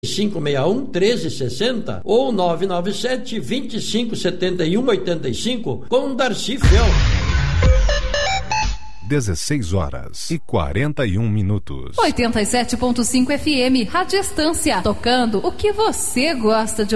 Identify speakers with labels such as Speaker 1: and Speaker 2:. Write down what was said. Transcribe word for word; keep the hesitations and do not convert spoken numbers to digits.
Speaker 1: cinco seis um, um três seis zero ou nove nove sete, vinte e cinco, setenta e um, oitenta e cinco com Darcy Fel.
Speaker 2: dezesseis horas e quarenta e um minutos.
Speaker 3: oitenta e sete ponto cinco F M, Rádio Estância, tocando o que você gosta de